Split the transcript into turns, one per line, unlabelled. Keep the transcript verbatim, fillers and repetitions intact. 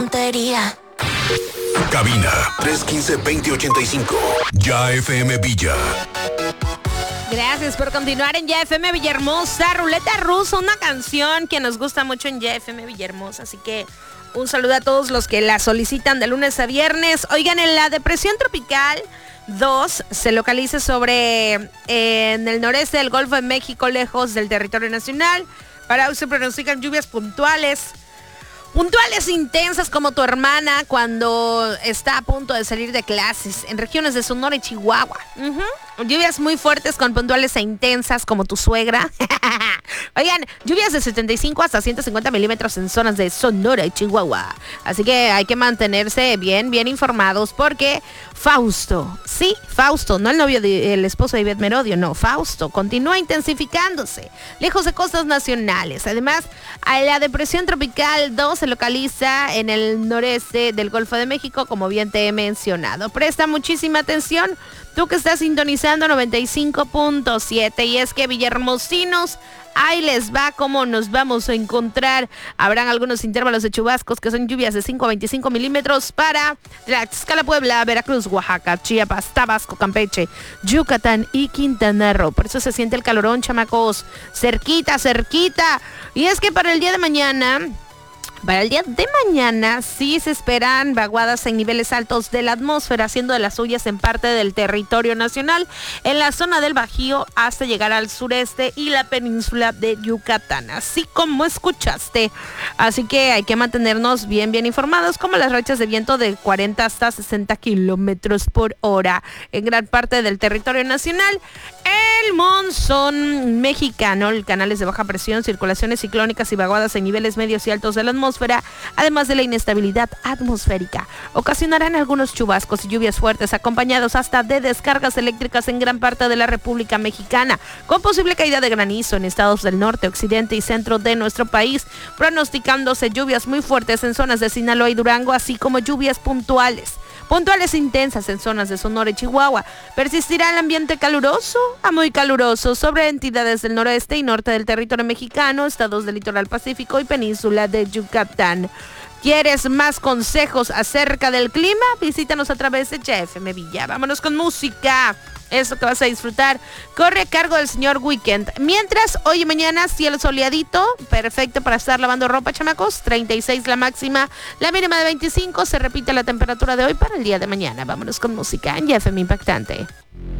Tontería.
Cabina tres uno cinco, dos cero ocho cinco. Ya F M Villa.
Gracias por continuar en Ya F M Villahermosa. Ruleta Rusa, una canción que nos gusta mucho en Ya F M Villahermosa. Así que un saludo a todos los que la solicitan de lunes a viernes. Oigan, en la depresión tropical dos se localiza sobre eh, en el noreste del Golfo de México, lejos del territorio nacional. Para hoy se pronostican lluvias puntuales. Puntuales intensas como tu hermana cuando está a punto de salir de clases en regiones de Sonora y Chihuahua. Uh-huh. Lluvias muy fuertes con puntuales e intensas como tu suegra. Oigan, lluvias de setenta y cinco hasta ciento cincuenta milímetros en zonas de Sonora y Chihuahua. Así que hay que mantenerse bien, bien informados porque Fausto, sí, Fausto, no el novio del esposo de Ivette Merodio, no, Fausto, continúa intensificándose lejos de costas nacionales. Además, a la depresión tropical dos se localiza en el noreste del Golfo de México, como bien te he mencionado. Presta muchísima atención, tú que estás sintonizando noventa y cinco punto siete, y es que villahermosinos, ahí les va cómo nos vamos a encontrar. Habrán algunos intervalos de chubascos que son lluvias de cinco a veinticinco milímetros para Tlaxcala, Puebla, Veracruz, Oaxaca, Chiapas, Tabasco, Campeche, Yucatán y Quintana Roo. Por eso se siente el calorón, chamacos, cerquita, cerquita. Y es que para el día de mañana... Para el día de mañana sí se esperan vaguadas en niveles altos de la atmósfera, haciendo de las suyas en parte del territorio nacional, en la zona del Bajío hasta llegar al sureste y la península de Yucatán, así como escuchaste. Así que hay que mantenernos bien, bien informados, como las rachas de viento de cuarenta hasta sesenta kilómetros por hora en gran parte del territorio nacional. El monzón mexicano, el canales de baja presión, circulaciones ciclónicas y vaguadas en niveles medios y altos de la atmósfera, además de la inestabilidad atmosférica, ocasionarán algunos chubascos y lluvias fuertes acompañados hasta de descargas eléctricas en gran parte de la República Mexicana, con posible caída de granizo en estados del norte, occidente y centro de nuestro país, pronosticándose lluvias muy fuertes en zonas de Sinaloa y Durango, así como lluvias puntuales. Puntuales intensas en zonas de Sonora y Chihuahua. Persistirá el ambiente caluroso a muy caluroso sobre entidades del noreste y norte del territorio mexicano, estados del litoral pacífico y península de Yucatán. ¿Quieres más consejos acerca del clima? Visítanos a través de Ya F M Villa. Vámonos con música. Eso que vas a disfrutar corre a cargo del señor Weekend. Mientras, hoy y mañana, cielo soleadito, perfecto para estar lavando ropa, chamacos. treinta y seis la máxima, la mínima de veinticinco. Se repite la temperatura de hoy para el día de mañana. Vámonos con música en Ya F M Impactante.